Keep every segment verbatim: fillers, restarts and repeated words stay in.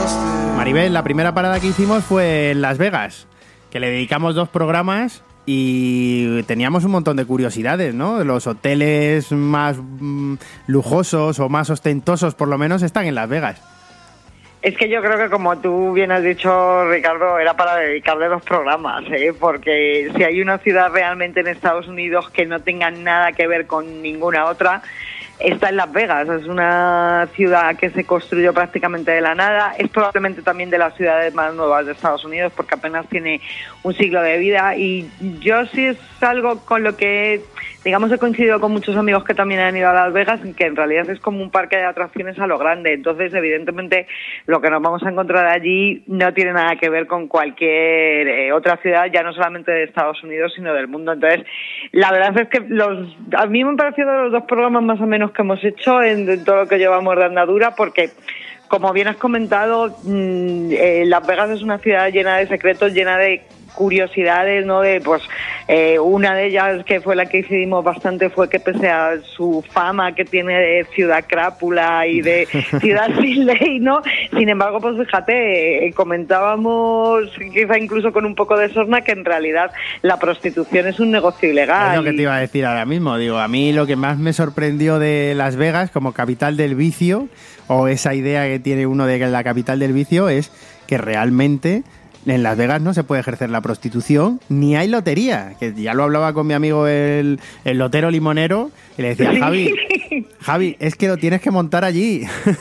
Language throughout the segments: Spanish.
Maribel, la primera parada que hicimos fue en Las Vegas, que le dedicamos dos programas y teníamos un montón de curiosidades, ¿no? Los hoteles más mm, lujosos o más ostentosos, por lo menos, están en Las Vegas. Es que yo creo que, como tú bien has dicho, Ricardo, era para dedicarle dos programas, ¿eh? Porque si hay una ciudad realmente en Estados Unidos que no tenga nada que ver con ninguna otra, está en Las Vegas. Es una ciudad que se construyó prácticamente de la nada. Es probablemente también de las ciudades más nuevas de Estados Unidos, porque apenas tiene un siglo de vida. Y yo sí es algo con lo que, digamos, he coincidido con muchos amigos que también han ido a Las Vegas, que en realidad es como un parque de atracciones a lo grande. Entonces, evidentemente, lo que nos vamos a encontrar allí no tiene nada que ver con cualquier eh, otra ciudad, ya no solamente de Estados Unidos, sino del mundo. Entonces, la verdad es que los a mí me han parecido los dos programas más o menos que hemos hecho en, en todo lo que llevamos de andadura, porque, como bien has comentado, mmm, eh, Las Vegas es una ciudad llena de secretos, llena de curiosidades, ¿no? De, pues, eh, una de ellas, que fue la que decidimos bastante, fue que, pese a su fama que tiene de ciudad crápula y de ciudad sin ley, ¿no? Sin embargo, pues fíjate, eh, comentábamos, quizá incluso con un poco de sorna, que en realidad la prostitución es un negocio ilegal. Es lo que te iba a decir ahora mismo. Digo, a mí lo que más me sorprendió de Las Vegas como capital del vicio, o esa idea que tiene uno de que es la capital del vicio, es que realmente en Las Vegas no se puede ejercer la prostitución, ni hay lotería, que ya lo hablaba con mi amigo el, el lotero limonero, y le decía, Javi, Javi, es que lo tienes que montar allí.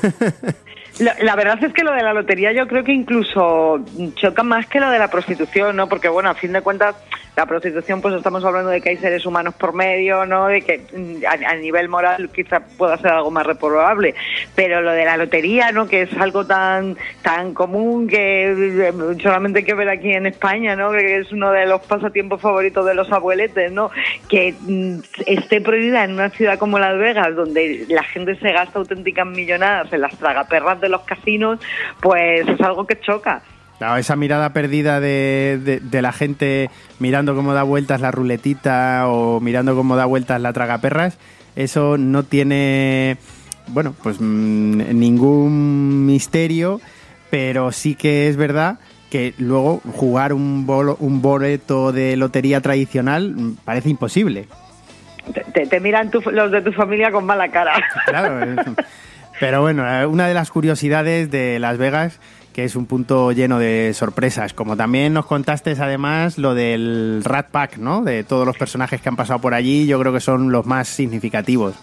La, la verdad es que lo de la lotería yo creo que incluso choca más que lo de la prostitución, ¿no? Porque, bueno, a fin de cuentas, la prostitución, pues estamos hablando de que hay seres humanos por medio, ¿no? De que a, a nivel moral quizá pueda ser algo más reprobable. Pero lo de la lotería, ¿no? Que es algo tan tan común, que solamente hay que ver aquí en España, ¿no? Que es uno de los pasatiempos favoritos de los abueletes, ¿no? Que mm, esté prohibida en una ciudad como Las Vegas, donde la gente se gasta auténticas millonadas en las tragaperras de los casinos, pues es algo que choca. Claro, esa mirada perdida de, de, de la gente mirando cómo da vueltas la ruletita o mirando cómo da vueltas la tragaperras, eso no tiene, bueno, pues mmm, ningún misterio, pero sí que es verdad que luego jugar un, bolo, un boleto de lotería tradicional parece imposible. Te, te, te miran tu, los de tu familia con mala cara. Claro, pero bueno, una de las curiosidades de Las Vegas, que es un punto lleno de sorpresas. Como también nos contaste, además, lo del Rat Pack, ¿no? De todos los personajes que han pasado por allí, yo creo que son los más significativos.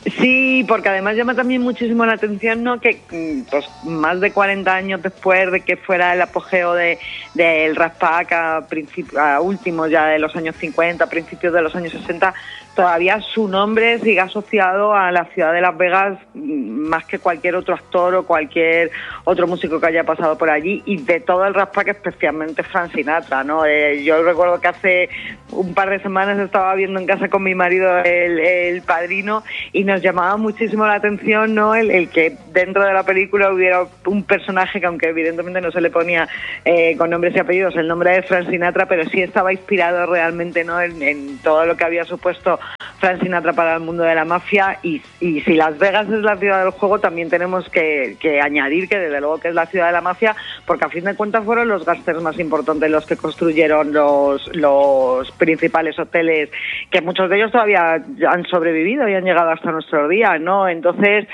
Sí, porque además llama también muchísimo la atención, ¿no? Que, pues, más de cuarenta años después de que fuera el apogeo de del Rat Pack a, principio, a últimos ya de los años cincuenta, a principios de los años sesenta, todavía su nombre sigue asociado a la ciudad de Las Vegas más que cualquier otro actor o cualquier otro músico que haya pasado por allí, y de todo el Rat Pack especialmente Frank Sinatra, ¿no? Eh, yo recuerdo que hace un par de semanas estaba viendo en casa con mi marido el, el Padrino, y nos llamaba muchísimo la atención, ¿no? El, el que dentro de la película hubiera un personaje que, aunque evidentemente no se le ponía eh, con nombres y apellidos el nombre de Frank Sinatra, pero sí estaba inspirado realmente, ¿no? en, en todo lo que había supuesto Frank Sinatra para el mundo de la mafia. Y, y si Las Vegas es la ciudad del juego, también tenemos que, que añadir que desde luego que es la ciudad de la mafia, porque a fin de cuentas fueron los gángsters más importantes los que construyeron los, los principales hoteles, que muchos de ellos todavía han sobrevivido y han llegado hasta nuestros días, ¿no? Entonces,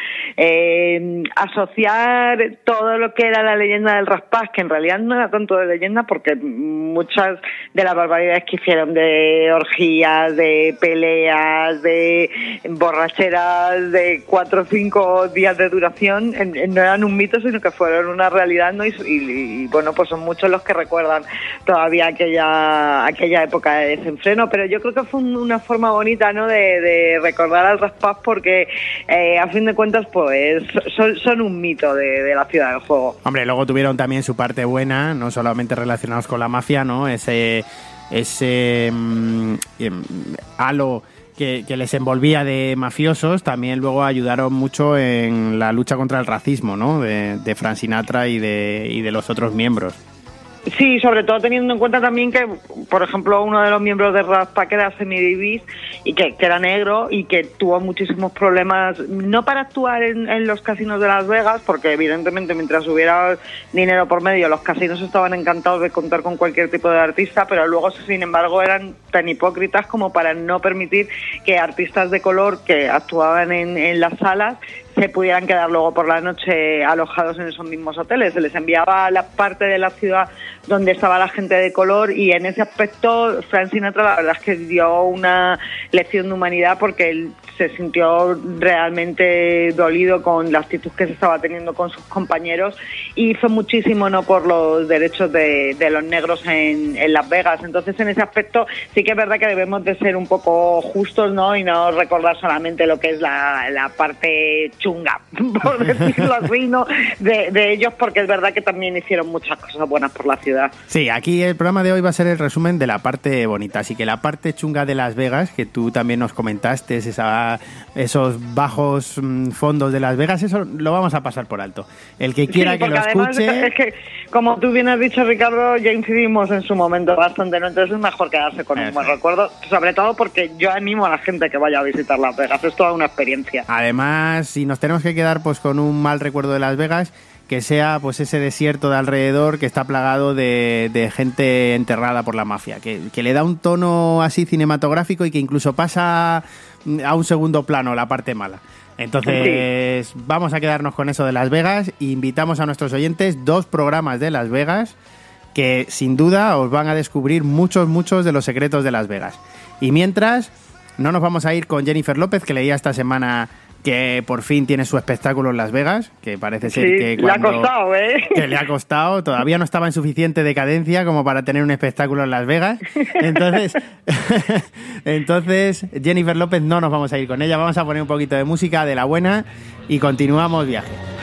eh, asociar todo lo que era la leyenda del Rat Pack, que en realidad no era tanto de leyenda, porque muchas de las barbaridades que hicieron, de orgías, de peleas, de borracheras de cuatro o cinco días de duración, no eran un mito, sino que fueron una realidad, ¿no? Y, y, y bueno, pues son muchos los que recuerdan todavía aquella aquella época de desenfreno, pero yo creo que fue una forma bonita, ¿no? de, de recordar al Rat Pack, porque eh, a fin de cuentas pues son, son un mito de, de la ciudad del juego. Hombre, luego tuvieron también su parte buena, no solamente relacionados con la mafia, ¿no? Ese ese um, halo que, que les envolvía de mafiosos, también luego ayudaron mucho en la lucha contra el racismo, ¿no? De, de Frank Sinatra y de, y de los otros miembros. Sí, sobre todo teniendo en cuenta también que, por ejemplo, uno de los miembros de Rat Pack era Sammy Davis y que, que era negro y que tuvo muchísimos problemas, no para actuar en, en los casinos de Las Vegas, porque evidentemente mientras hubiera dinero por medio los casinos estaban encantados de contar con cualquier tipo de artista, pero luego, sin embargo, eran tan hipócritas como para no permitir que artistas de color que actuaban en, en las salas se pudieran quedar luego por la noche alojados en esos mismos hoteles. Se les enviaba a la parte de la ciudad donde estaba la gente de color, y en ese aspecto Frank Sinatra la verdad es que dio una lección de humanidad, porque él se sintió realmente dolido con la actitud que se estaba teniendo con sus compañeros y hizo muchísimo no por los derechos de, de los negros en, en Las Vegas. Entonces, en ese aspecto sí que es verdad que debemos de ser un poco justos, ¿no? Y no recordar solamente lo que es la, la parte chunga, por decirlo así, ¿no? De, de ellos, porque es verdad que también hicieron muchas cosas buenas por la ciudad. Sí, aquí el programa de hoy va a ser el resumen de la parte bonita, así que la parte chunga de Las Vegas, que tú también nos comentaste, esa, esos bajos fondos de Las Vegas, eso lo vamos a pasar por alto. El que quiera sí, que lo escuche... Es que, como tú bien has dicho, Ricardo, ya incidimos en su momento bastante, ¿no? Entonces es mejor quedarse con eso. Un buen recuerdo, sobre todo porque yo animo a la gente que vaya a visitar Las Vegas, es toda una experiencia. Además, si nos tenemos que quedar pues con un mal recuerdo de Las Vegas, que sea pues ese desierto de alrededor que está plagado de, de gente enterrada por la mafia, que, que le da un tono así cinematográfico y que incluso pasa a un segundo plano la parte mala. Entonces sí, vamos a quedarnos con eso de Las Vegas e invitamos a nuestros oyentes dos programas de Las Vegas que sin duda os van a descubrir muchos, muchos de los secretos de Las Vegas. Y mientras, no nos vamos a ir con Jennifer López, que leía esta semana que por fin tiene su espectáculo en Las Vegas, que parece ser sí, que cuando... le ha costado, ¿eh? Que le ha costado, todavía no estaba en suficiente decadencia como para tener un espectáculo en Las Vegas. Entonces, entonces Jennifer López no nos vamos a ir con ella, vamos a poner un poquito de música de la buena y continuamos viaje.